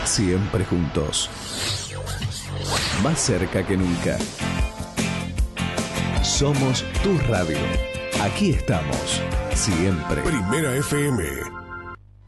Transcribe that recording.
Siempre juntos. Más cerca que nunca. Somos tu radio. Aquí estamos. Siempre. Primera FM.